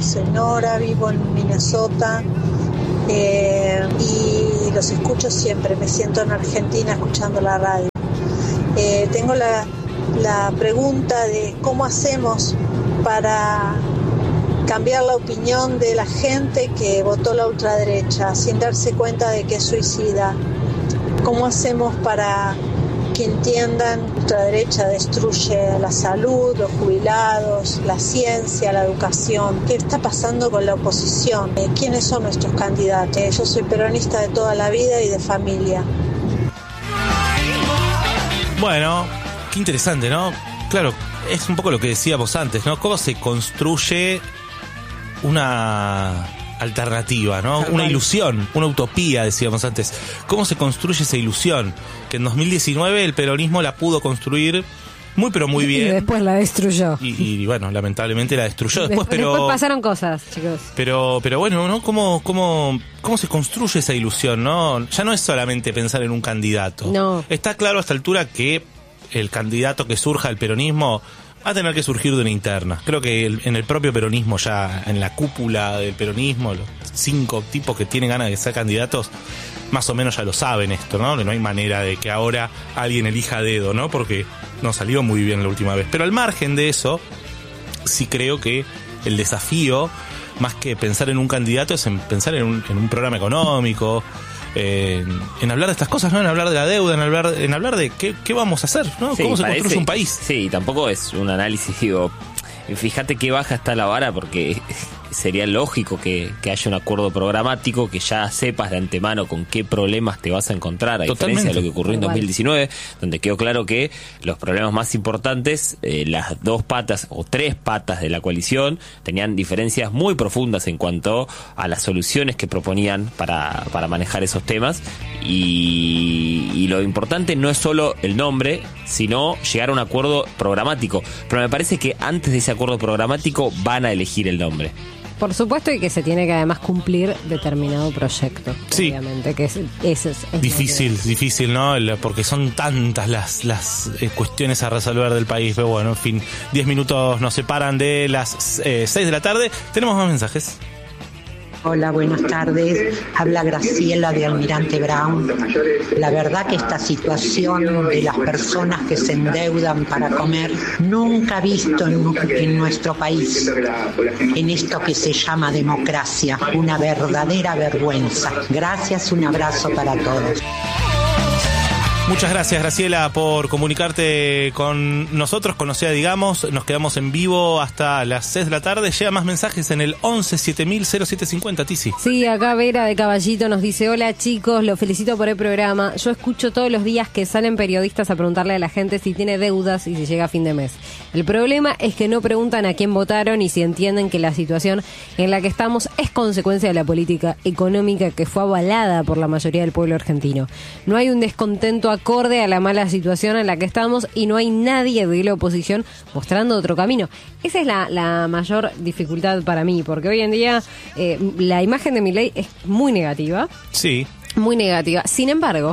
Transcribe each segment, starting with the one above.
soy Nora, vivo en Minnesota y los escucho siempre, me siento en Argentina escuchando la radio. Tengo la pregunta de cómo hacemos para cambiar la opinión de la gente que votó la ultraderecha sin darse cuenta de que es suicida. ¿Cómo hacemos para que entiendan que la ultraderecha destruye la salud, los jubilados, la ciencia, la educación? ¿Qué está pasando con la oposición? ¿Quiénes son nuestros candidatos? Yo soy peronista de toda la vida y de familia. Bueno, qué interesante, ¿no? Claro, es un poco lo que decíamos antes, ¿no? ¿Cómo se construye una alternativa, ¿no? Una ilusión, una utopía, decíamos antes. ¿Cómo se construye esa ilusión? Que en 2019 el peronismo la pudo construir muy pero muy bien. Y después la destruyó. Y bueno, lamentablemente la destruyó después, pero después pasaron cosas, chicos. Pero bueno, ¿no? ¿Cómo se construye esa ilusión, no? Ya no es solamente pensar en un candidato. No. Está claro a esta altura que el candidato que surja del peronismo va a tener que surgir de una interna. Creo que en el propio peronismo, ya en la cúpula del peronismo, los 5 tipos que tienen ganas de ser candidatos, más o menos ya lo saben esto, ¿no? Que no hay manera de que ahora alguien elija a dedo, ¿no? Porque no salió muy bien la última vez. Pero al margen de eso, sí creo que el desafío, más que pensar en un candidato, es en pensar en un programa económico, en hablar de estas cosas, ¿no? En hablar de la deuda, en hablar de qué vamos a hacer, ¿no? Sí, cómo se construye un país. Sí, tampoco es un análisis, digo, fíjate qué baja está la vara, porque sería lógico que haya un acuerdo programático, que ya sepas de antemano con qué problemas te vas a encontrar, a diferencia de lo que ocurrió en 2019, donde quedó claro que los problemas más importantes, las 2 patas o 3 patas de la coalición, tenían diferencias muy profundas en cuanto a las soluciones que proponían para manejar esos temas, y lo importante no es solo el nombre, sino llegar a un acuerdo programático. Pero me parece que antes de ese acuerdo programático van a elegir el nombre. Por supuesto, y que se tiene que además cumplir determinado proyecto. Sí. Obviamente, que es difícil, ¿no? Porque son tantas las cuestiones a resolver del país. Pero bueno, en fin, 10 minutos nos separan de las 6 de la tarde. Tenemos más mensajes. Hola, buenas tardes. Habla Graciela de Almirante Brown. La verdad que esta situación de las personas que se endeudan para comer, nunca visto en nuestro país, en esto que se llama democracia, una verdadera vergüenza. Gracias, un abrazo para todos. Muchas gracias, Graciela, por comunicarte con nosotros, con Osea Digamos. Nos quedamos en vivo hasta las 6 de la tarde. Llega más mensajes en el 11 7000 0750, Tizi. Sí, acá Vera de Caballito nos dice: hola chicos, los felicito por el programa. Yo escucho todos los días que salen periodistas a preguntarle a la gente si tiene deudas y si llega a fin de mes. El problema es que no preguntan a quién votaron y si entienden que la situación en la que estamos es consecuencia de la política económica que fue avalada por la mayoría del pueblo argentino. No hay un descontento acorde a la mala situación en la que estamos y no hay nadie de la oposición mostrando otro camino. Esa es la mayor dificultad para mí, porque hoy en día la imagen de Milei es muy negativa. Sí. Muy negativa. Sin embargo,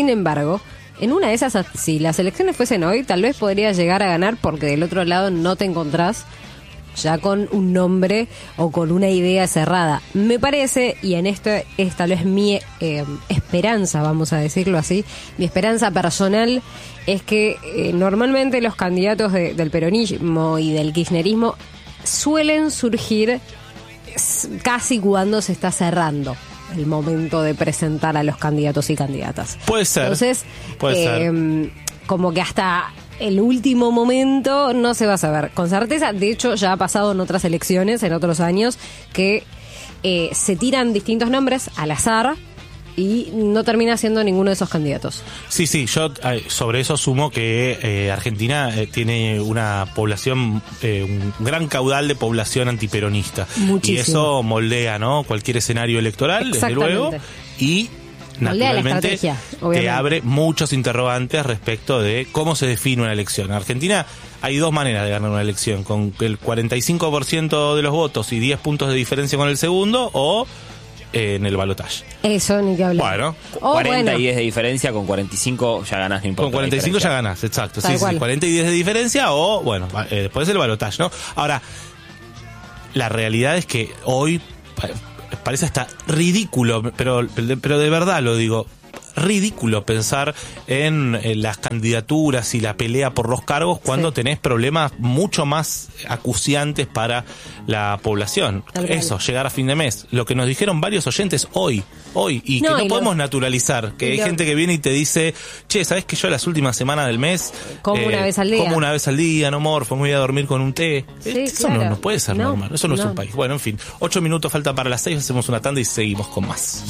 en una de esas, si las elecciones fuesen hoy, tal vez podría llegar a ganar, porque del otro lado no te encontrás ya con un nombre o con una idea cerrada. Me parece, y en esto es tal vez mi esperanza, vamos a decirlo así, mi esperanza personal es que normalmente los candidatos del peronismo y del kirchnerismo suelen surgir casi cuando se está cerrando el momento de presentar a los candidatos y candidatas. Puede ser. Entonces, puede ser. Como que hasta el último momento no se va a saber con certeza. De hecho, ya ha pasado en otras elecciones, en otros años, que se tiran distintos nombres al azar y no termina siendo ninguno de esos candidatos. Sí, yo sobre eso sumo que Argentina tiene una población, un gran caudal de población antiperonista. Muchísimo. Y eso moldea, ¿no?, cualquier escenario electoral, desde luego, y naturalmente te abre muchos interrogantes respecto de cómo se define una elección. En Argentina hay 2 maneras de ganar una elección: con el 45% de los votos y 10 puntos de diferencia con el segundo, o en el balotaje. Eso ni que hablar. Bueno, 40 y 10 de diferencia, con 45 ya ganás, no importa. Con 45 ya ganás, exacto. Sí, 40 y 10 de diferencia, o bueno, después el balotaje, ¿no? Ahora, la realidad es que hoy parece hasta ridículo, pero de verdad lo digo, ridículo pensar en las candidaturas y la pelea por los cargos cuando tenés problemas mucho más acuciantes para la población. Eso, llegar a fin de mes. Lo que nos dijeron varios oyentes hoy, y que no podemos naturalizar, que hay gente que viene y te dice, che, ¿sabés que yo las últimas semanas del mes como una vez al día, no morfo, me voy a dormir con un té? Eso no puede ser normal, eso no es un país. Bueno, en fin, 8 minutos falta para las 6, hacemos una tanda y seguimos con más.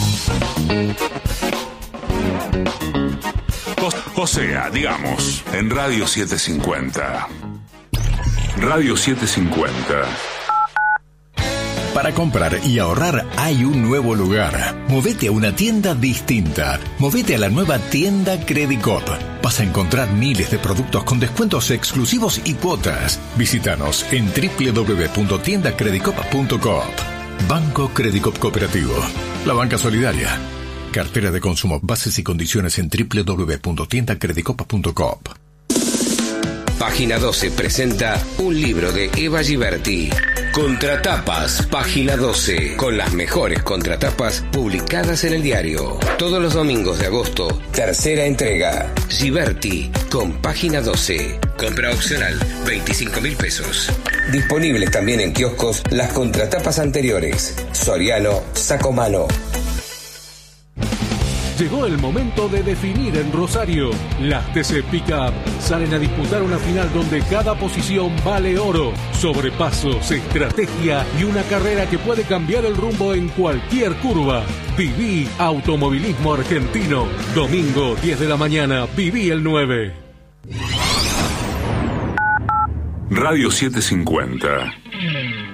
O sea, digamos, en Radio 750. Radio 750. Para comprar y ahorrar hay un nuevo lugar. Movete a una tienda distinta. Movete a la nueva tienda Credicop. Vas a encontrar miles de productos con descuentos exclusivos y cuotas. Visítanos en www.tiendacredicop.coop. Banco Credicop Cooperativo. La banca solidaria. Cartera de consumo. Bases y condiciones en www.tiendacredicop.coop. Página 12 presenta un libro de Eva Giberti. Contratapas, Página 12, con las mejores contratapas publicadas en el diario. Todos los domingos de agosto, tercera entrega. Giberti, con Página 12. Compra opcional, 25.000 pesos. Disponibles también en kioscos las contratapas anteriores. Soriano, Sacomano. Llegó el momento de definir en Rosario. Las TC Pickup salen a disputar una final donde cada posición vale oro. Sobrepasos, estrategia y una carrera que puede cambiar el rumbo en cualquier curva. Viví Automovilismo Argentino. Domingo, 10 de la mañana, Viví el 9. Radio 750.